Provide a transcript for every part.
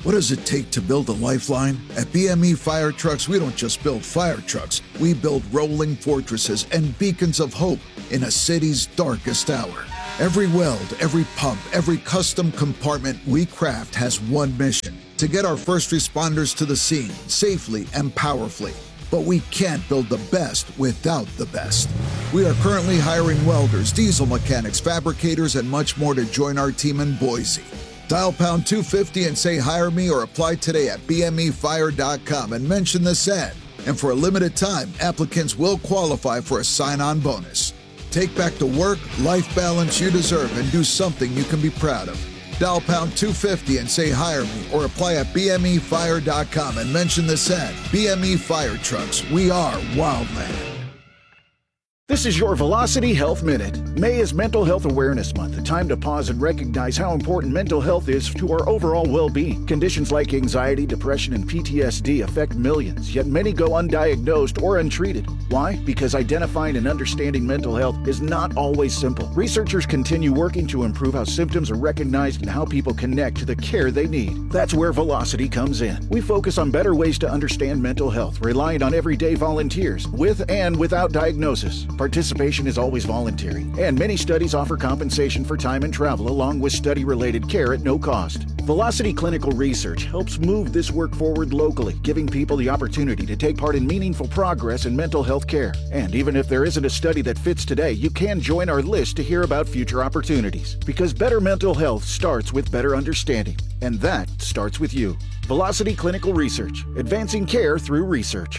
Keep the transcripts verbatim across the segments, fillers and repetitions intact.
What does it take to build a lifeline? At B M E Fire Trucks, we don't just build fire trucks. We build rolling fortresses and beacons of hope in a city's darkest hour. Every weld, every pump, every custom compartment we craft has one mission: to get our first responders to the scene safely and powerfully. But we can't build the best without the best. We are currently hiring welders, diesel mechanics, fabricators, and much more to join our team in Boise. Dial pound two fifty and say hire me, or apply today at b m e fire dot com and mention this ad. And for a limited time, applicants will qualify for a sign-on bonus. Take back the work, life balance you deserve and do something you can be proud of. Dial pound two fifty and say hire me, or apply at b m e fire dot com and mention this ad. B M E Fire Trucks, we are Wildland. This is your Velocity Health Minute. May is Mental Health Awareness Month, a time to pause and recognize how important mental health is to our overall well-being. Conditions like anxiety, depression, and P T S D affect millions, yet many go undiagnosed or untreated. Why? Because identifying and understanding mental health is not always simple. Researchers continue working to improve how symptoms are recognized and how people connect to the care they need. That's where Velocity comes in. We focus on better ways to understand mental health, relying on everyday volunteers, with and without diagnosis. Participation is always voluntary, and many studies offer compensation for time and travel along with study-related care at no cost. Velocity Clinical Research helps move this work forward locally, giving people the opportunity to take part in meaningful progress in mental health care. And even if there isn't a study that fits today, you can join our list to hear about future opportunities. Because better mental health starts with better understanding, and that starts with you. Velocity Clinical Research, advancing care through research.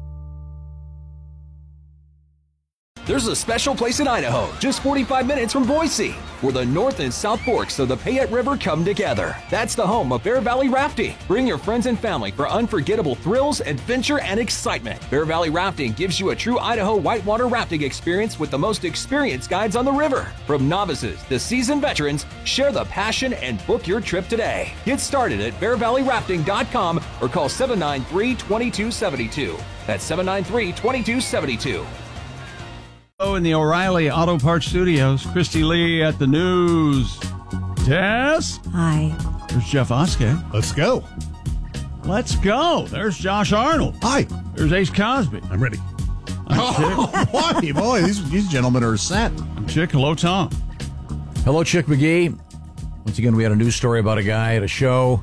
There's a special place in Idaho, just forty-five minutes from Boise, where the North and South Forks of the Payette River come together. That's the home of Bear Valley Rafting. Bring your friends and family for unforgettable thrills, adventure, and excitement. Bear Valley Rafting gives you a true Idaho whitewater rafting experience with the most experienced guides on the river. From novices to seasoned veterans, share the passion and book your trip today. Get started at bear valley rafting dot com or call seven nine three, two two seven two. That's seven nine three, two two seven two. In the O'Reilly Auto Parts Studios, Christy Lee at the news. Tess? Hi. There's Jeff Oskey. Let's go. Let's go. There's Josh Arnold. Hi. There's Ace Cosby. I'm ready. I'm oh, boy, boy, these, these gentlemen are set. I'm Chick. Hello, Tom. Hello, Chick McGee. Once again, we had a news story about a guy at a show.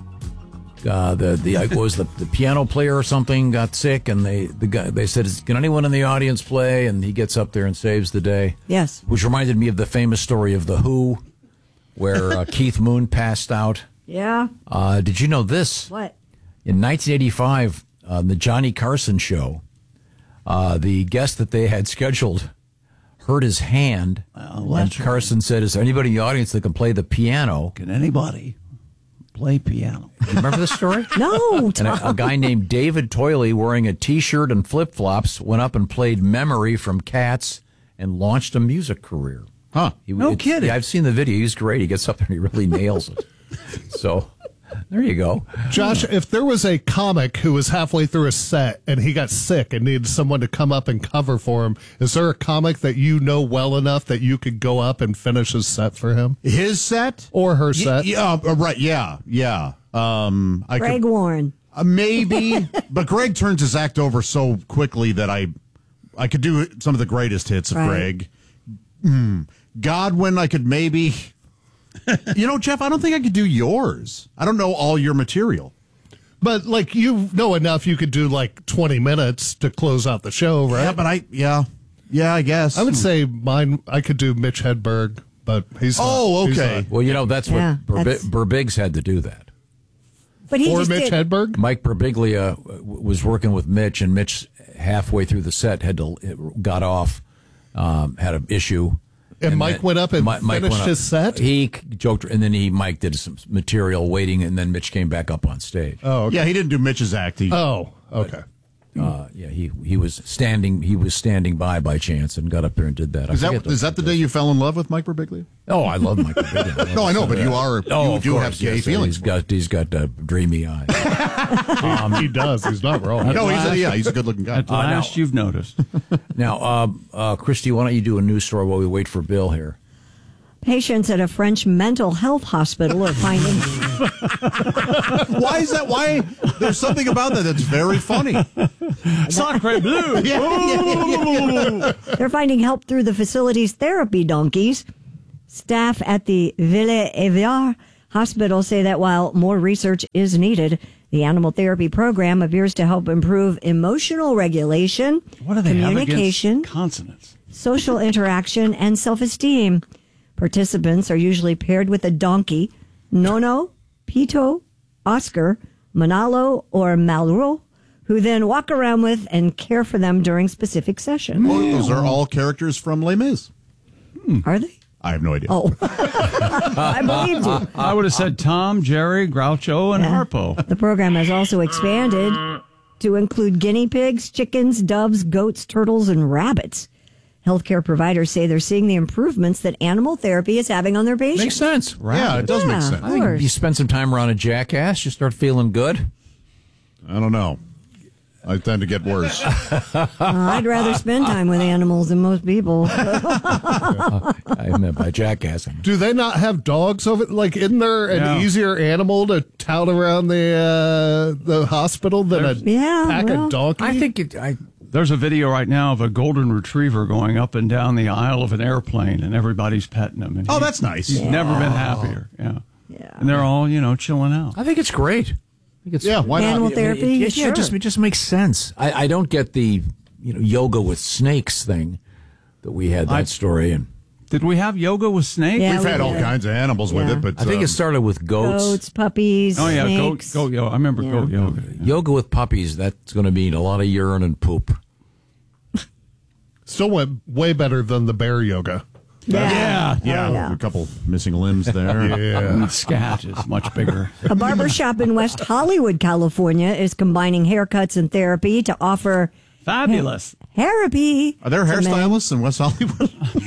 Uh, the the what was the, the piano player or something got sick, and they the guy they said, "Can anyone in the audience play?" And he gets up there and saves the day. Yes, which reminded me of the famous story of the Who, where uh, Keith Moon passed out. Yeah. Uh, did you know this? What? In nineteen eighty-five, on the Johnny Carson show, uh, the guest that they had scheduled hurt his hand, well, and Carson right. said, "Is there anybody in the audience that can play the piano?" Can anybody play piano? Do you remember this story? No, Tom. And a, a guy named David Toyley, wearing a T-shirt and flip-flops, went up and played Memory from Cats and launched a music career. Huh. He, no kidding. Yeah, I've seen the video. He's great. He gets up there and he really nails it. So, there you go. Josh, if there was a comic who was halfway through a set and he got sick and needed someone to come up and cover for him, is there a comic that you know well enough that you could go up and finish his set for him? His set? Or her set? Yeah, uh, right, yeah, yeah. Um, I Greg could, Warren. Uh, maybe, but Greg turns his act over so quickly that I I could do some of the greatest hits of right. Greg. Mm, Godwin, I could maybe... You know, Jeff, I don't think I could do yours. I don't know all your material. But, like, you know enough you could do, like, twenty minutes to close out the show, right? Yeah, but I, yeah. Yeah, I guess. I would say mine, I could do Mitch Hedberg, but he's Oh, not, he's okay. not. Well, you know, that's what Yeah, Burbi- that's- Burbiggs had to do that. But he Or just Mitch did. Hedberg? Mike Birbiglia w- was working with Mitch, and Mitch, halfway through the set, had to got off, um, had an issue. And, and Mike then, went up and Mi- Mike finished went up, his set? He joked, and then he Mike did some material waiting, and then Mitch came back up on stage. Oh, okay. Yeah, he didn't do Mitch's act. He, Oh, okay. Uh, yeah, he he was standing he was standing by by chance and got up there and did that. I is that forget is that the day you fell in love with Mike Birbiglia? Oh, I love Mike Birbiglia. I love No, I know, him. but you are Oh, you of do course, have gay yes, feelings. He's got he's got uh, dreamy eyes. um, he does. He's not wrong. No, he's a, yeah, he's a good-looking guy. At last, now- you've noticed. Now, um, uh, Christy, why don't you do a news story while we wait for Bill here? Patients at a French mental health hospital are finding... Why is that? Why? There's something about that that's very funny. Sacre bleu. Yeah, yeah, yeah, yeah. They're finding help through the facility's therapy donkeys. Staff at the Ville-et-Viard hospital say that while more research is needed, the animal therapy program appears to help improve emotional regulation, What do they communication, have against consonants? social interaction, and self-esteem. Participants are usually paired with a donkey, Nono, Pito, Oscar, Manalo, or Malro, who then walk around with and care for them during specific sessions. Well, those are all characters from Les Mis. Are they? I have no idea. Oh, I believed you. I would have said Tom, Jerry, Groucho, and Yeah. Harpo. The program has also expanded to include guinea pigs, chickens, doves, goats, turtles, and rabbits. Healthcare providers say they're seeing the improvements that animal therapy is having on their patients. Makes sense. Yeah, it does Yeah, make sense. of I think if you spend some time around a jackass, you start feeling good. I don't know. I tend to get worse. Uh, I'd rather spend time with animals than most people. I meant by jackass. Do they not have dogs over? Like, isn't there an Yeah. easier animal to tout around the uh, the hospital than a Yeah, pack well, of donkeys? I think it. I There's a video right now of a golden retriever going up and down the aisle of an airplane, and everybody's petting him. And Oh, he- that's nice. He's never been happier. Yeah. Yeah. And they're all, you know, chilling out. I think it's great. I think it's Yeah, why Animal not? therapy? It, it, Sure. it just it just makes sense. I, I don't get the you know yoga with snakes thing that we had that I- story, and Did we have yoga with snakes? Yeah, We've we had all did. kinds of animals with Yeah. it, but I think um, it started with goats. Goats, puppies, Oh, yeah, goat, snakes. goat yoga. I remember goat yoga. Yoga with puppies. That's going to mean a lot of urine and poop. Still went way better than the bear yoga. Yeah. yeah, Oh, yeah. a couple missing limbs there. And the scat is much bigger. A barber shop in West Hollywood, California, is combining haircuts and therapy to offer Fabulous. therapy. Are there to men. hairstylists in West Hollywood?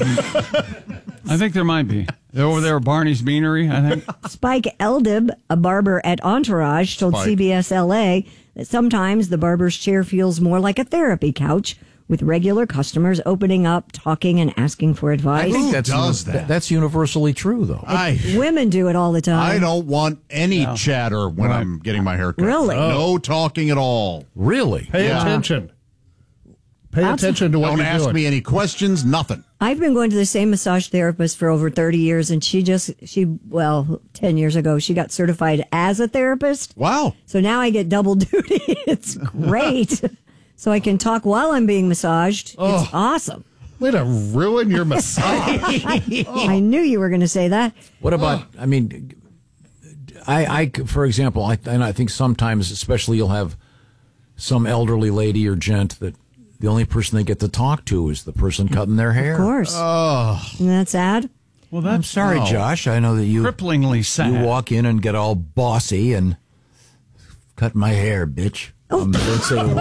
I think there might be. They're over there at Barney's Beanery, I think. Spike Eldib, a barber at Entourage, told Spike. C B S L A that sometimes the barber's chair feels more like a therapy couch, with regular customers opening up, talking, and asking for I advice. think Who that's does uni- that? That's universally true, though. I Women do it all the time. I don't want any chatter when Right. I'm getting my hair cut. Really? No talking at all. Really? Pay Yeah. attention. Pay Abs- attention to what Don't you're ask doing. me any questions, nothing. I've been going to the same massage therapist for over thirty years, and she just, she, well, ten years ago, she got certified as a therapist. Wow. So now I get double duty. It's great. So I can talk while I'm being massaged. It's awesome. Way to ruin your massage. I knew you were going to say that. What about? I mean, I, I, for example, I, and I think sometimes, especially, you'll have some elderly lady or gent that the only person they get to talk to is the person cutting their hair. Of course. Oh. Isn't that sad? Well, I'm that's sorry, No. Josh. I know that you cripplingly sad. you walk in and get all bossy and cut my hair, bitch. Um, don't say the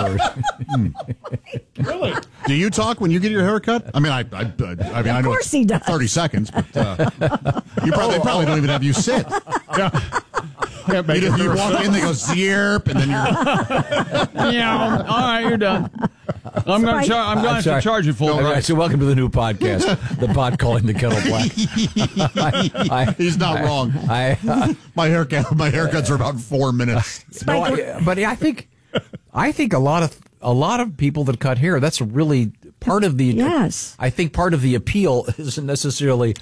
word. Do you talk when you get your hair cut? I mean, I, I, I mean, I know course it's he does. thirty seconds, but uh, you probably probably don't even have you sit. Can't make You, it you through. walk in, they go zirp, and then you're. Yeah. All right, you're done. I'm going to char- I'm going to have to charge you full All right, price. so welcome to the new podcast, the pot calling the kettle black. I, I, He's not I- wrong. I, My haircut, my haircuts are about four minutes. no, I, but I think, I think a lot of a lot of people that cut hair. That's really part of the. Yes. I think part of the appeal isn't necessarily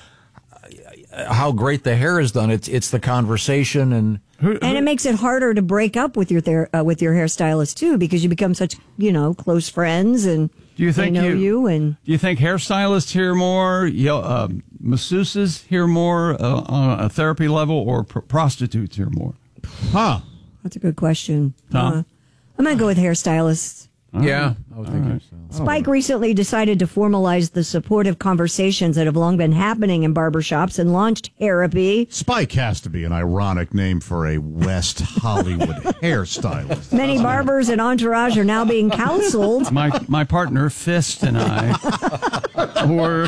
how great the hair is done. It's it's the conversation and. And it makes it harder to break up with your ther- uh, with your hairstylist too, because you become such, you know, close friends, and Do you think they know you, you, and do you think hairstylists hear more, yo, uh, masseuses hear more uh, on a therapy level, or pr- prostitutes hear more? Huh. that's a good question. Tom? Uh, I'm gonna go with hairstylists. Yeah, I would think so. Spike recently decided to formalize the supportive conversations that have long been happening in barbershops and launched Therapy. Spike has to be an ironic name for a West Hollywood hairstylist. Many barbers and Entourage are now being counseled. My my partner Fist and I were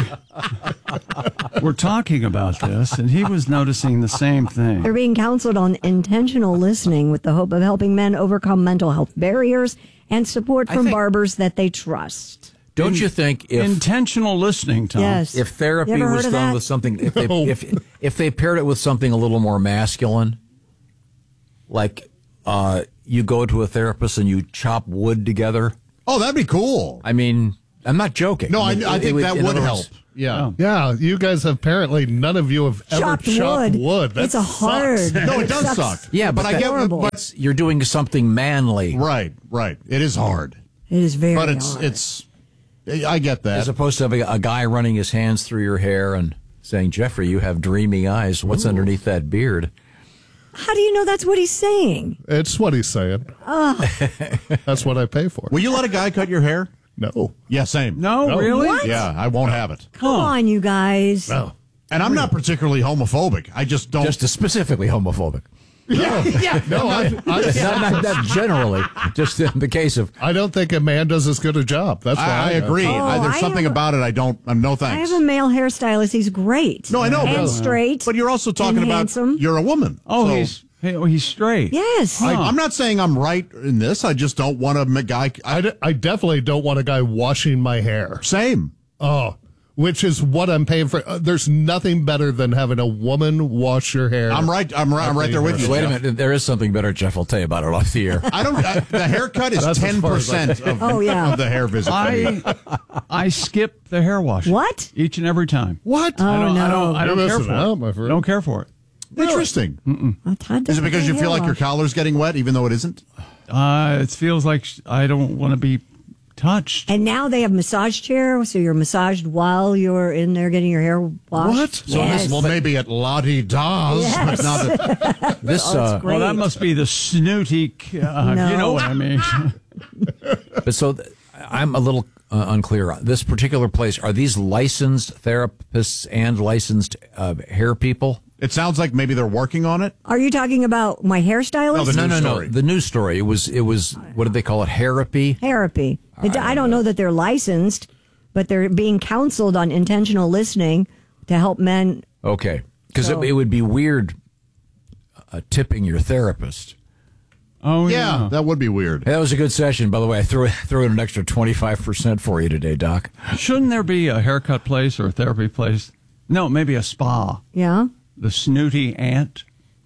were talking about this, and he was noticing the same thing. They're being counseled on intentional listening with the hope of helping men overcome mental health barriers and support I from think- barbers that they trust. Don't In- you think if intentional listening, Tom? Yes. if therapy You ever was heard of done that? with something, if they, No. if if they paired it with something a little more masculine, like uh, you go to a therapist and you chop wood together. Oh, that'd be cool. I mean, I'm not joking. No, I, mean, I it- think it that in would other help. words- Yeah. Yeah, you guys apparently none of you have ever Chopped chopped wood. wood. That It's a sucks. hard. No, it does sucks. suck. Yeah, but, but I that- get horrible. but you're doing something manly. right, right. It is hard. It is very But it's hard. it's I get that. As opposed to having a guy running his hands through your hair and saying, Jeffrey, you have dreamy eyes. What's underneath that beard? How do you know that's what he's saying? It's what he's saying. That's what I pay for. Will you let a guy cut your hair? No. Yeah, same. No, No. really? What? Yeah, I won't have it. Come on, you guys. No. And I'm not particularly homophobic. I just don't. Just specifically homophobic. yeah, yeah. No, I, I, not, not, not generally, just in the case of. I don't think a man does as good a job. That's why I, I agree. Oh, I, there's I something have- about it I don't. I'm no I thanks. have a male hairstylist. He's great. No, I know, And but- straight. But you're also talking and about handsome. you're a woman. Oh, So he's hey, oh, he's straight. Yes. I, I'm not saying I'm right in this. I just don't want a guy. I, I, d- I definitely don't want a guy washing my hair. same. Oh, which is what I'm paying for. Uh, there's nothing better than having a woman wash your hair. I'm right. I'm right. I'm right there with you. Wait a Jeff. minute, there is something better, Jeff. I'll tell you about it off the air. I don't. I, the haircut is That's as ten far as I- percent of, Oh, yeah. of the hair visit. for me. I I skip the hair wash. What? Each and every time. What? Oh, I don't, I don't, I You're don't care missing for out, it. my friend. I don't care for it. Interesting. Well, Todd Is it doesn't because you pay feel hair like your wash. collar's getting wet, even though it isn't? Uh, it feels like sh- I don't want to be touched. And now they have massage chair, so you're massaged while you're in there getting your hair washed. What? So Yes. this, well, maybe at Lottie Da's, Yes. but not at, This, Oh, uh, it's great. Well, that must be the snooty. Uh, No. You know what I mean? but so th- I'm a little uh, unclear. This particular place, are these licensed therapists and licensed uh, hair people? it sounds like maybe they're working on it. Are you talking about my hairstylist? No, the No, news no, story. no. The news story. It was. It was. What did they call it? Therapy. Therapy. It- I don't know that they're licensed, but they're being counseled on intentional listening to help men. Okay, because So- it, it would be weird uh, tipping your therapist. Oh Yeah, yeah. that would be weird. Hey, that was a good session, by the way. I threw threw in an extra twenty five percent for you today, Doc. Shouldn't there be a haircut place or a therapy place? No, maybe a spa. Yeah. The snooty ant.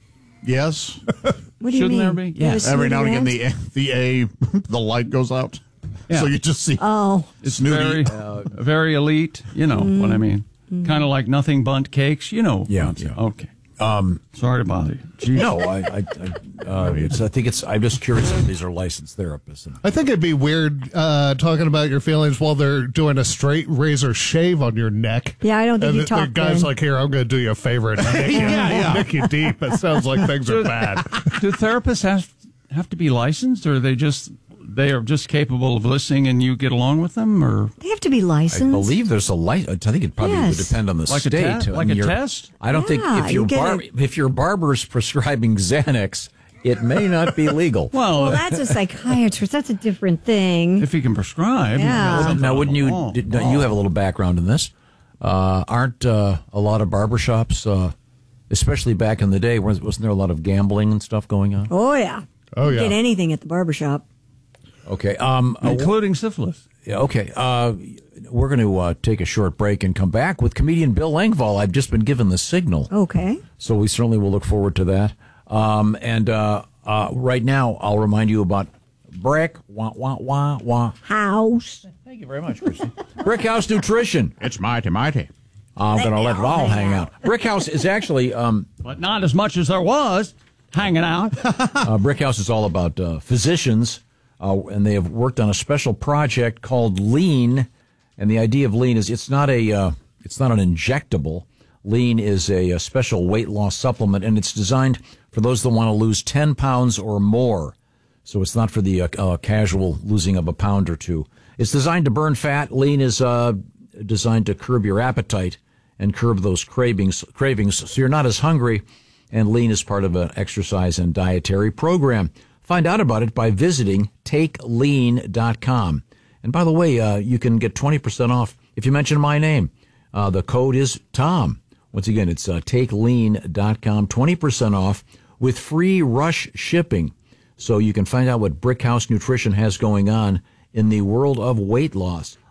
Yes. What do you Shouldn't mean? there be? You have Yes. a Every now and snooty again, ant? the the A the light goes out, Yeah. so you just see. Oh, It's Snooty. very, very elite. You know what I mean? Kind of like nothing bundt cakes. You know. Yeah, what I'm yeah. saying. Okay. Um, Sorry to bother you. Jeez. No, I, I, I, uh, it's, I think it's. I'm just curious if these are licensed therapists. And, I think it'd be weird uh, talking about your feelings while they're doing a straight razor shave on your neck. Yeah, I don't think and you the, talk the guy's then. like, "Here, I'm going to do you a favor and nick you, Yeah, yeah. nick you deep." It sounds like things are bad. Do therapists have have to be licensed, or are they just they are just capable of listening and you get along with them, or they have to be I licensed. believe there's a license. I think it probably Yes. would depend on the Like a state. te- I like mean, a you're- test? I don't think Yeah, if your you get bar, it. if your barber's prescribing Xanax, it may not be legal. well, Well, that's a psychiatrist. That's a different thing. if he can prescribe. Yeah. something Now, wouldn't you? along. Did, you have a little background in this. Uh, aren't uh, a lot of barbershops, uh, especially back in the day, wasn't wasn't there a lot of gambling and stuff going on? Oh yeah. Oh, You yeah. Get anything at the barbershop. Okay. Um. uh, including syphilis? yeah, okay. Uh, we're going to uh, take a short break and come back with comedian Bill Engvall. I've just been given the signal. Okay. So we certainly will look forward to that. Um, and uh, uh, right now, I'll remind you about Brick. Wah, wah, wah, wah. House. Thank you very much, Christy. Brick House Nutrition. It's mighty, mighty. I'm going to let it all hang out. Brick House is actually, um, But not as much as there was hanging out. uh, Brick House is all about uh, physicians, uh, and they have worked on a special project called Lean. And the idea of Lean is it's not a, uh, it's not an injectable. Lean is a, a special weight loss supplement, and it's designed for those that want to lose ten pounds or more. So it's not for the uh, uh, casual losing of a pound or two. It's designed to burn fat. Lean is uh, designed to curb your appetite and curb those cravings, cravings, so you're not as hungry. And Lean is part of an exercise and dietary program. Find out about it by visiting take lean dot com. And by the way, uh, you can get twenty percent off if you mention my name. Uh, the code is Tom. Once again, it's uh, take lean dot com, twenty percent off with free rush shipping. So you can find out what Brick House Nutrition has going on in the world of weight loss.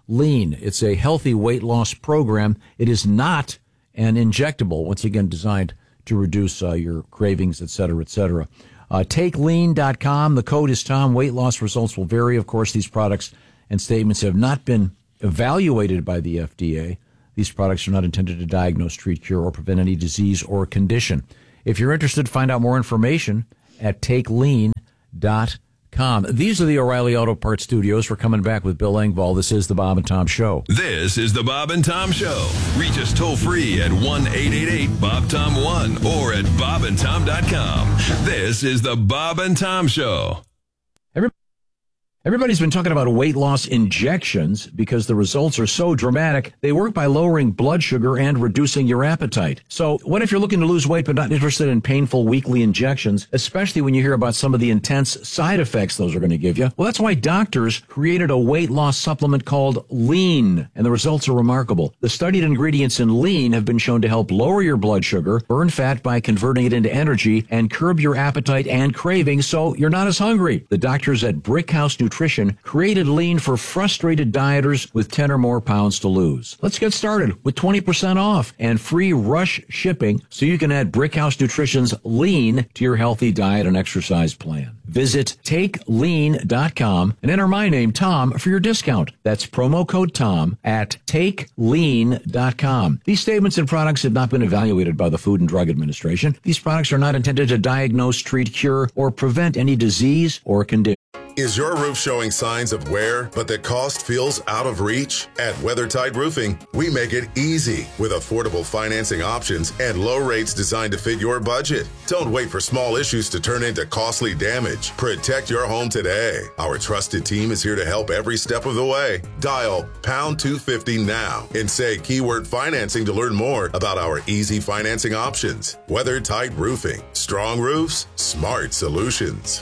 Lean. It's a healthy weight loss program. It is not an injectable, once again designed to reduce uh, your cravings, et cetera, et cetera. Uh, take lean dot com. The code is Tom. Weight loss results will vary. Of course, these products and statements have not been evaluated by the F D A. These products are not intended to diagnose, treat, cure, or prevent any disease or condition. If you're interested, find out more information at take lean dot com. These are the O'Reilly Auto Parts Studios. We're coming back with Bill Engvall. This is the Bob and Tom Show. This is the Bob and Tom Show. Reach us toll free at one eight eight eight Bob Tom one or at bob and tom dot com. This is the Bob and Tom Show. Every, everybody's been talking about weight loss injections because the results are so dramatic. They work by lowering blood sugar and reducing your appetite. So what if you're looking to lose weight but not interested in painful weekly injections, especially when you hear about some of the intense side effects those are going to give you? Well, that's why doctors created a weight loss supplement called Lean, and the results are remarkable. The studied ingredients in Lean have been shown to help lower your blood sugar, burn fat by converting it into energy, and curb your appetite and cravings so you're not as hungry. The doctors at Brickhouse Nutrition created Lean for frustrated dieters with ten or more pounds to lose. Let's get started with twenty percent off and free rush shipping so you can add Brickhouse Nutrition's Lean to your healthy diet and exercise plan. Visit take lean dot com and enter my name, Tom, for your discount. That's promo code Tom at take lean dot com. These statements and products have not been evaluated by the Food and Drug Administration. These products are not intended to diagnose, treat, cure, or prevent any disease or condition. Is your roof showing signs of wear, but the cost feels out of reach? At WeatherTight Roofing, we make it easy with affordable financing options and low rates designed to fit your budget. Don't wait for small issues to turn into costly damage. Protect your home today. Our trusted team is here to help every step of the way. Dial pound two fifty now and say keyword financing to learn more about our easy financing options. WeatherTight Roofing. Strong roofs, smart solutions.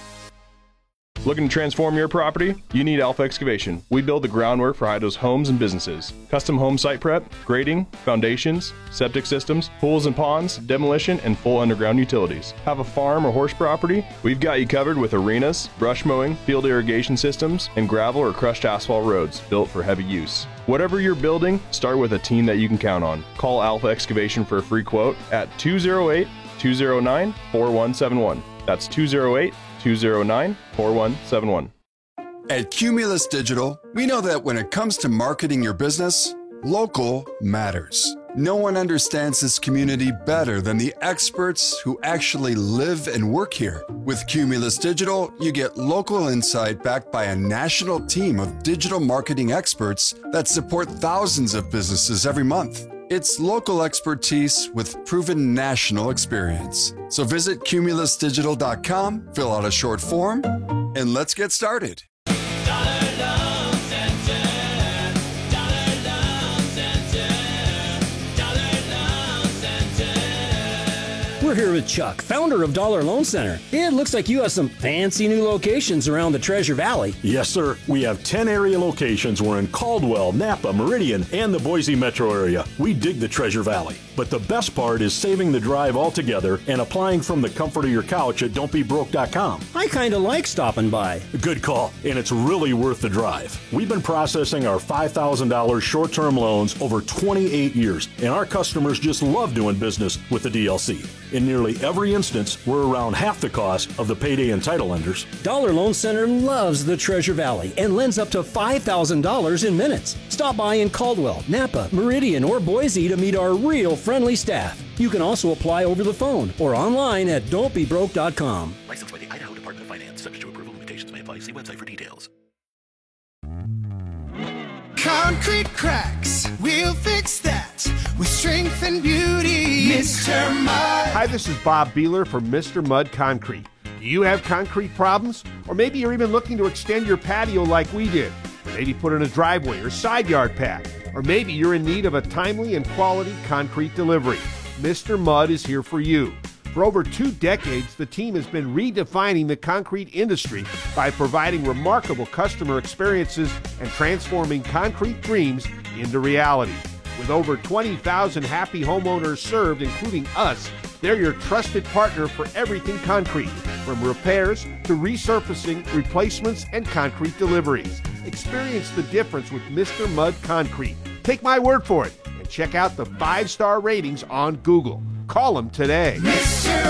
Looking to transform your property? You need Alpha Excavation. We build the groundwork for Idaho's homes and businesses. Custom home site prep, grading, foundations, septic systems, pools and ponds, demolition, and full underground utilities. Have a farm or horse property? We've got you covered with arenas, brush mowing, field irrigation systems, and gravel or crushed asphalt roads built for heavy use. Whatever you're building, start with a team that you can count on. Call Alpha Excavation for a free quote at two oh eight, two oh nine, four one seven one. That's two oh eight, two oh nine, four one seven one. At Cumulus Digital, we know that when it comes to marketing your business, local matters. No one understands this community better than the experts who actually live and work here. With Cumulus Digital, you get local insight backed by a national team of digital marketing experts that support thousands of businesses every month. It's local expertise with proven national experience. So visit cumulus digital dot com, fill out a short form, and let's get started. We're here with Chuck, founder of Dollar Loan Center. It looks like you have some fancy new locations around the Treasure Valley. Yes, sir. We have ten area locations. We're in Caldwell, Napa, Meridian, and the Boise metro area. We dig the Treasure Valley. But the best part is saving the drive altogether and applying from the comfort of your couch at don't be broke dot com. I kind of like stopping by. Good call, and it's really worth the drive. We've been processing our five thousand dollars short-term loans over twenty-eight years, and our customers just love doing business with the D L C. In nearly every instance, we're around half the cost of the payday and title lenders. Dollar Loan Center loves the Treasure Valley and lends up to five thousand dollars in minutes. Stop by in Caldwell, Napa, Meridian, or Boise to meet our real friendly staff. You can also apply over the phone or online at don't be broke dot com. Licensed by the Idaho Department of Finance. Subject to approval. Limitations may apply. See website for details. Concrete cracks, we'll fix that with strength and beauty. Mister Mud. Hi, this is Bob Beeler from Mister Mud Concrete. Do you have concrete problems? Or maybe you're even looking to extend your patio like we did. Or maybe put in a driveway or side yard pad. Or maybe you're in need of a timely and quality concrete delivery. Mister Mud is here for you. For over two decades, the team has been redefining the concrete industry by providing remarkable customer experiences and transforming concrete dreams into reality. With over twenty thousand happy homeowners served, including us, they're your trusted partner for everything concrete, from repairs to resurfacing, replacements, and concrete deliveries. Experience the difference with Mister Mud Concrete. Take my word for it and check out the five-star ratings on Google. Call them today. Mister